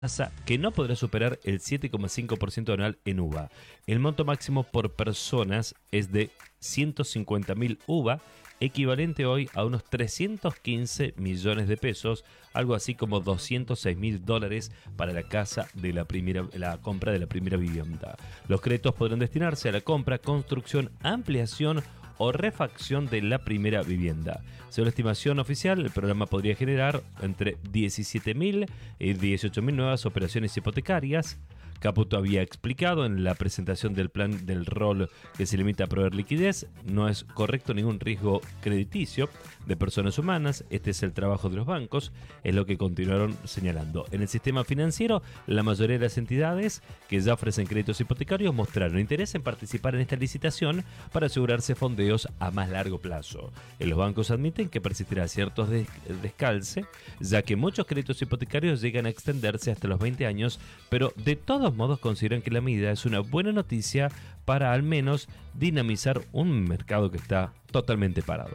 tasa que no podrá superar el 7,5% anual en UVA. El monto máximo por personas es de 150.000 UVA, equivalente hoy a unos 315 millones de pesos, algo así como $206.000 para la compra de la primera vivienda. Los créditos podrán destinarse a la compra, construcción, ampliación o refacción de la primera vivienda. Según la estimación oficial, el programa podría generar entre 17.000 y 18.000 nuevas operaciones hipotecarias. Caputo había explicado en la presentación del plan del rol que se limita a proveer liquidez. No es correcto ningún riesgo crediticio de personas humanas. Este es el trabajo de los bancos, es lo que continuaron señalando. En el sistema financiero, la mayoría de las entidades que ya ofrecen créditos hipotecarios mostraron interés en participar en esta licitación para asegurarse fondeos a más largo plazo. Los bancos admiten que persistirá cierto descalce, ya que muchos créditos hipotecarios llegan a extenderse hasta los 20 años, pero de todos modos consideran que la medida es una buena noticia para al menos dinamizar un mercado que está totalmente parado.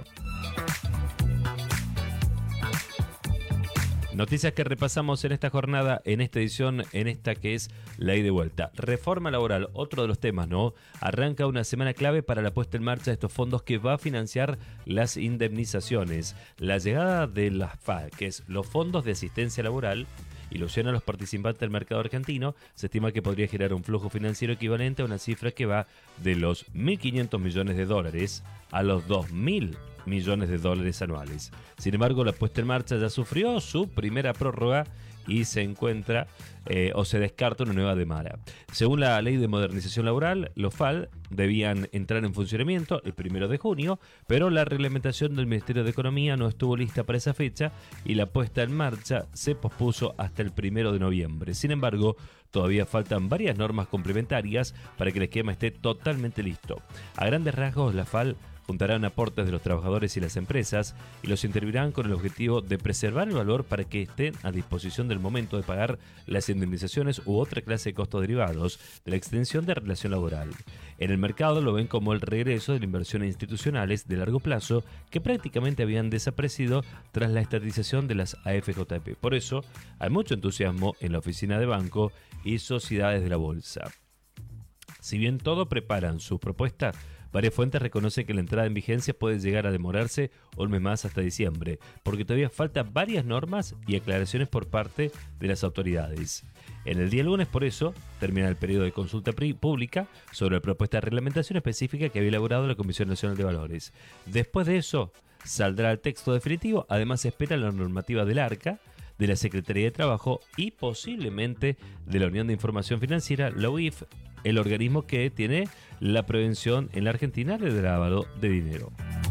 Noticias que repasamos en esta jornada, en esta edición, en esta que es la ida y vuelta. Reforma laboral, otro de los temas, ¿no? Arranca una semana clave para la puesta en marcha de estos fondos que va a financiar las indemnizaciones. La llegada de las FA, que es los fondos de asistencia laboral, ilusiona a los participantes del mercado argentino. Se estima que podría generar un flujo financiero equivalente a una cifra que va de los 1.500 millones de dólares a los 2.000 millones de dólares anuales. Sin embargo, la puesta en marcha ya sufrió su primera prórroga y se encuentra se descarta una nueva demora. Según la Ley de Modernización Laboral, los FAL debían entrar en funcionamiento el 1 de junio, pero la reglamentación del Ministerio de Economía no estuvo lista para esa fecha y la puesta en marcha se pospuso hasta el 1 de noviembre. Sin embargo, todavía faltan varias normas complementarias para que el esquema esté totalmente listo. A grandes rasgos, la FAL juntarán aportes de los trabajadores y las empresas y los intervirán con el objetivo de preservar el valor para que estén a disposición del momento de pagar las indemnizaciones u otra clase de costos derivados de la extensión de relación laboral. En el mercado lo ven como el regreso de las inversiones institucionales de largo plazo que prácticamente habían desaparecido tras la estatización de las AFJP. Por eso hay mucho entusiasmo en la oficina de banco y sociedades de la bolsa. Si bien todo preparan su propuesta, varias fuentes reconocen que la entrada en vigencia puede llegar a demorarse un mes más hasta diciembre, porque todavía faltan varias normas y aclaraciones por parte de las autoridades. En el día lunes, por eso, termina el periodo de consulta pública sobre la propuesta de reglamentación específica que había elaborado la Comisión Nacional de Valores. Después de eso, saldrá el texto definitivo. Además, se espera la normativa del ARCA, de la Secretaría de Trabajo y posiblemente de la Unión de Información Financiera, la UIF, el organismo que tiene la prevención en la Argentina del lavado de dinero.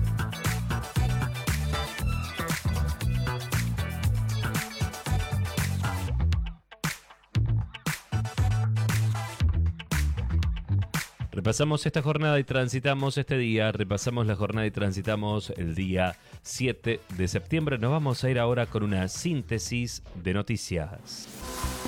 Repasamos esta jornada y transitamos este día, repasamos la jornada y transitamos el día 7 de septiembre. Nos vamos a ir ahora con una síntesis de noticias.